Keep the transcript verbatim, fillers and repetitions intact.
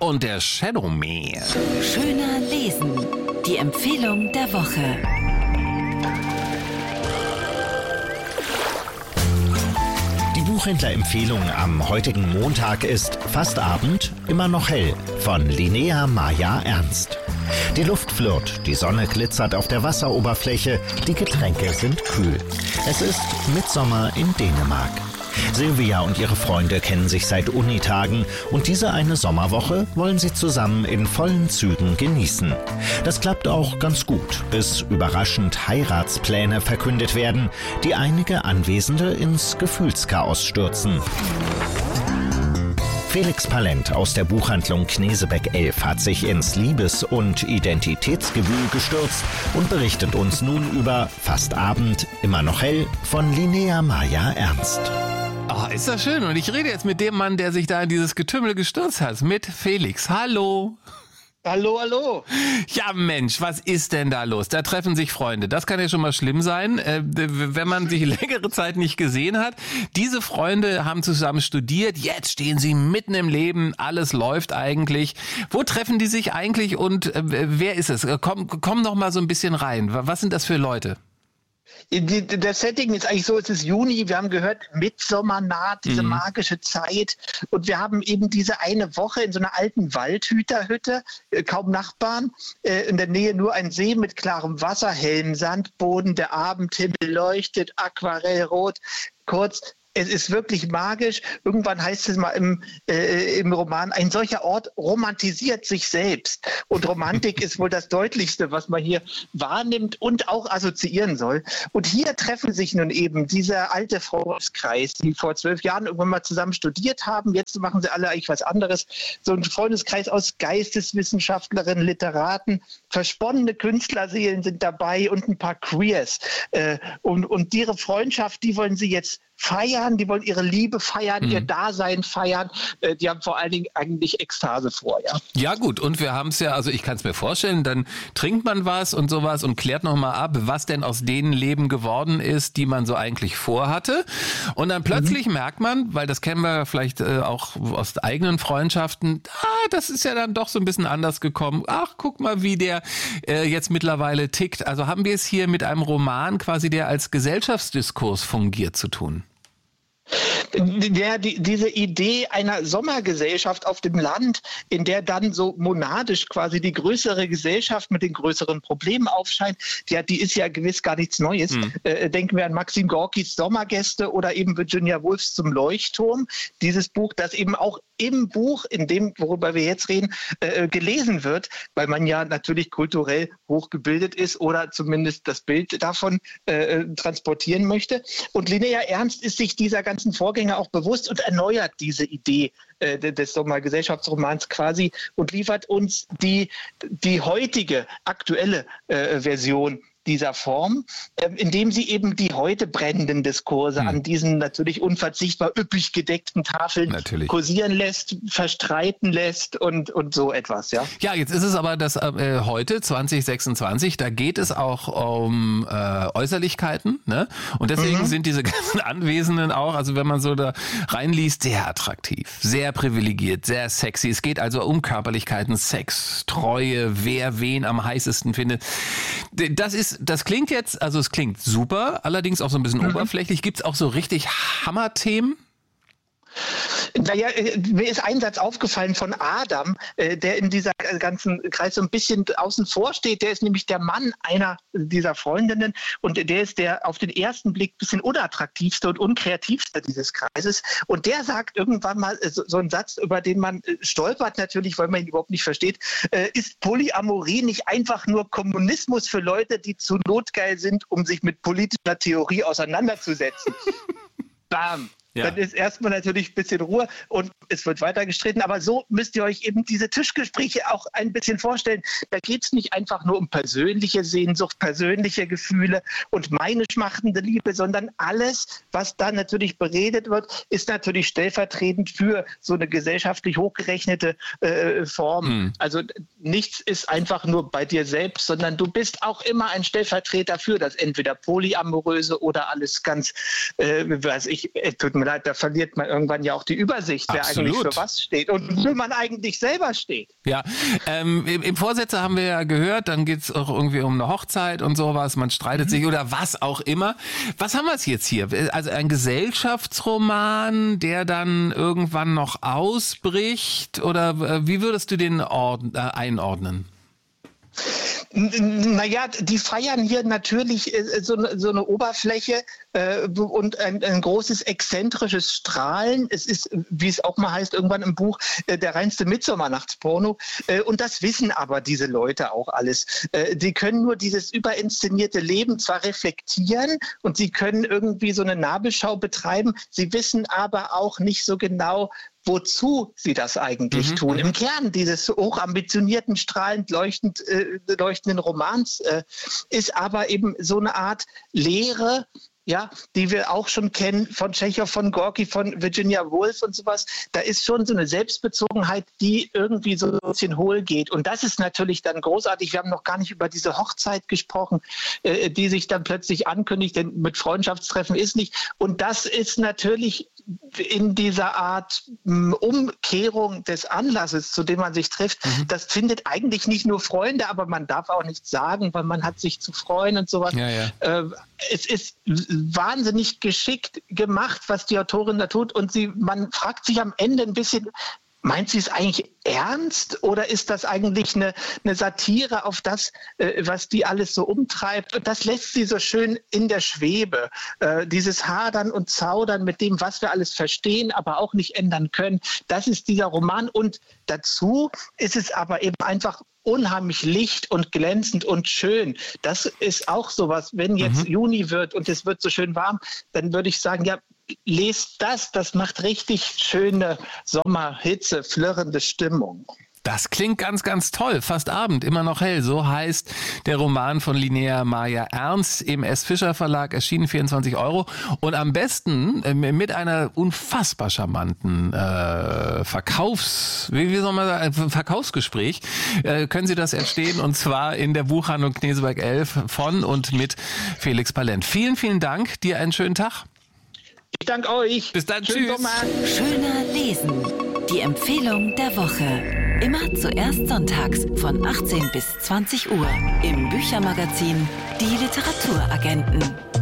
und der Shadowman. Schöner lesen. Die Empfehlung der Woche. Die Buchhändlerempfehlung am heutigen Montag ist Fast Abend, immer noch hell von Linnea Maja Ernst. Die Luft flirrt, die Sonne glitzert auf der Wasseroberfläche, die Getränke sind kühl. Es ist Mitsommer in Dänemark. Silvia und ihre Freunde kennen sich seit Unitagen und diese eine Sommerwoche wollen sie zusammen in vollen Zügen genießen. Das klappt auch ganz gut, bis überraschend Heiratspläne verkündet werden, die einige Anwesende ins Gefühlschaos stürzen. Felix Palent aus der Buchhandlung Knesebeck elf hat sich ins Liebes- und Identitätsgewühl gestürzt und berichtet uns nun über Fast Abend, immer noch hell von Linnea Maja Ernst. Ah, ist das schön. Und ich rede jetzt mit dem Mann, der sich da in dieses Getümmel gestürzt hat, mit Felix. Hallo. Hallo, hallo. Ja, Mensch, was ist denn da los? Da treffen sich Freunde. Das kann ja schon mal schlimm sein, äh, wenn man sich längere Zeit nicht gesehen hat. Diese Freunde haben zusammen studiert. Jetzt stehen sie mitten im Leben. Alles läuft eigentlich. Wo treffen die sich eigentlich und äh, wer ist es? Komm, komm noch mal so ein bisschen rein. Was sind das für Leute? Das Setting ist eigentlich so, es ist Juni, wir haben gehört, Mitsommer naht, diese mhm. magische Zeit und wir haben eben diese eine Woche in so einer alten Waldhüterhütte, kaum Nachbarn, in der Nähe nur ein See mit klarem Wasser, hellem Sandboden, der Abendhimmel leuchtet, Aquarellrot, kurz. Es ist wirklich magisch. Irgendwann heißt es mal im, äh, im Roman, ein solcher Ort romantisiert sich selbst. Und Romantik ist wohl das Deutlichste, was man hier wahrnimmt und auch assoziieren soll. Und hier treffen sich nun eben dieser alte Freundeskreis, die vor zwölf Jahren irgendwann mal zusammen studiert haben. Jetzt machen sie alle eigentlich was anderes. So ein Freundeskreis aus Geisteswissenschaftlerinnen, Literaten, versponnene Künstlerseelen sind dabei und ein paar Queers. Äh, und, und ihre Freundschaft, die wollen sie jetzt feiern, die wollen ihre Liebe feiern, mhm. ihr Dasein feiern. Äh, die haben vor allen Dingen eigentlich Ekstase vor, ja. Ja gut, und wir haben es ja, also ich kann es mir vorstellen, dann trinkt man was und sowas und klärt nochmal ab, was denn aus den Leben geworden ist, die man so eigentlich vorhatte. Und dann plötzlich mhm. merkt man, weil das kennen wir vielleicht äh, auch aus eigenen Freundschaften, ah, das ist ja dann doch so ein bisschen anders gekommen. Ach, guck mal, wie der äh, jetzt mittlerweile tickt. Also haben wir es hier mit einem Roman quasi, der als Gesellschaftsdiskurs fungiert, zu tun. Ja, die, diese Idee einer Sommergesellschaft auf dem Land, in der dann so monadisch quasi die größere Gesellschaft mit den größeren Problemen aufscheint, die, die ist ja gewiss gar nichts Neues. Hm. Äh, denken wir an Maxim Gorkis Sommergäste oder eben Virginia Woolfs Zum Leuchtturm. Dieses Buch, das eben auch im Buch, in dem, worüber wir jetzt reden, äh, gelesen wird, weil man ja natürlich kulturell hochgebildet ist oder zumindest das Bild davon äh, transportieren möchte. Und Linnea Ernst ist sich dieser ganzen Vorgänge auch bewusst und erneuert diese Idee äh, des Sommergesellschaftsromans quasi und liefert uns die, die heutige, aktuelle äh, Version dieser Form, äh, indem sie eben die heute brennenden Diskurse hm. an diesen natürlich unverzichtbar üppig gedeckten Tafeln natürlich kursieren lässt, verstreiten lässt und, und so etwas, ja. Ja, jetzt ist es aber das äh, heute, zwanzig sechsundzwanzig, da geht es auch um äh, Äußerlichkeiten, ne? Und deswegen mhm. sind diese ganzen Anwesenden auch, also wenn man so da reinliest, sehr attraktiv, sehr privilegiert, sehr sexy. Es geht also um Körperlichkeiten, Sex, Treue, wer wen am heißesten findet. Das ist Das klingt jetzt, also es klingt super, allerdings auch so ein bisschen mhm. oberflächlich. Gibt es auch so richtig Hammerthemen? Naja, mir ist ein Satz aufgefallen von Adam, äh, der in dieser ganzen Kreis so ein bisschen außen vor steht. Der ist nämlich der Mann einer dieser Freundinnen und der ist der auf den ersten Blick ein bisschen unattraktivste und unkreativste dieses Kreises. Und der sagt irgendwann mal so, so einen Satz, über den man stolpert natürlich, weil man ihn überhaupt nicht versteht. Äh, ist Polyamorie nicht einfach nur Kommunismus für Leute, die zu notgeil sind, um sich mit politischer Theorie auseinanderzusetzen? Bam! Ja. Dann ist erstmal natürlich ein bisschen Ruhe und es wird weiter gestritten. Aber so müsst ihr euch eben diese Tischgespräche auch ein bisschen vorstellen. Da geht es nicht einfach nur um persönliche Sehnsucht, persönliche Gefühle und meine schmachtende Liebe, sondern alles, was da natürlich beredet wird, ist natürlich stellvertretend für so eine gesellschaftlich hochgerechnete äh, Form. Mhm. Also nichts ist einfach nur bei dir selbst, sondern du bist auch immer ein Stellvertreter für das entweder Polyamoröse oder alles ganz, äh, weiß ich, äh, tut mir leid, da verliert man irgendwann ja auch die Übersicht, wer Absolut. eigentlich für was steht und wofür man eigentlich selber steht. Ja, ähm, im, im Vorsätze haben wir ja gehört, dann geht's auch irgendwie um eine Hochzeit und sowas, man streitet mhm. sich oder was auch immer. Was haben wir jetzt hier? Also ein Gesellschaftsroman, der dann irgendwann noch ausbricht oder äh, wie würdest du den ord- äh, einordnen? Naja, die feiern hier natürlich so eine, so eine Oberfläche äh, und ein, ein großes exzentrisches Strahlen. Es ist, wie es auch mal heißt, irgendwann im Buch, äh, der reinste Mittsommernachtsporno. Äh, und das wissen aber diese Leute auch alles. Äh, die können nur dieses überinszenierte Leben zwar reflektieren und sie können irgendwie so eine Nabelschau betreiben, sie wissen aber auch nicht so genau, wozu sie das eigentlich mhm. tun. Im Kern dieses hochambitionierten, strahlend leuchtend, äh, leuchtenden Romans äh, ist aber eben so eine Art Lehre, ja, die wir auch schon kennen von Tschechow, von Gorki, von Virginia Woolf und sowas. Da ist schon so eine Selbstbezogenheit, die irgendwie so ein bisschen hohl geht. Und das ist natürlich dann großartig. Wir haben noch gar nicht über diese Hochzeit gesprochen, äh, die sich dann plötzlich ankündigt, denn mit Freundschaftstreffen ist nicht. Und das ist natürlich in dieser Art m, Umkehrung des Anlasses, zu dem man sich trifft, mhm. das findet eigentlich nicht nur Freunde, aber man darf auch nichts sagen, weil man hat sich zu freuen und sowas. Ja, ja. Äh, es ist wahnsinnig geschickt gemacht, was die Autorin da tut und sie, man fragt sich am Ende ein bisschen, meint sie es eigentlich ernst oder ist das eigentlich eine, eine Satire auf das, äh, was die alles so umtreibt? Und das lässt sie so schön in der Schwebe. Äh, dieses Hadern und Zaudern mit dem, was wir alles verstehen, aber auch nicht ändern können. Das ist dieser Roman. Und dazu ist es aber eben einfach unheimlich licht und glänzend und schön. Das ist auch sowas, wenn jetzt mhm. Juni wird und es wird so schön warm, dann würde ich sagen, ja, lest das, das macht richtig schöne Sommerhitze, flirrende Stimmung. Das klingt ganz, ganz toll. Fast Abend, immer noch hell. So heißt der Roman von Linnea Maja Ernst im S. Fischer Verlag, erschienen vierundzwanzig Euro. Und am besten äh, mit einer unfassbar charmanten äh, Verkaufs, wie, wie soll man sagen, Verkaufsgespräch äh, können Sie das entstehen. Und zwar in der Buchhandlung Kneseberg elf von und mit Felix Palent. Vielen, vielen Dank. Dir einen schönen Tag. Ich danke euch. Bis dann. Schönen Tschüss. Sommer. Schöner Lesen. Die Empfehlung der Woche. Immer zuerst sonntags von achtzehn bis zwanzig Uhr im Büchermagazin Die Literaturagenten.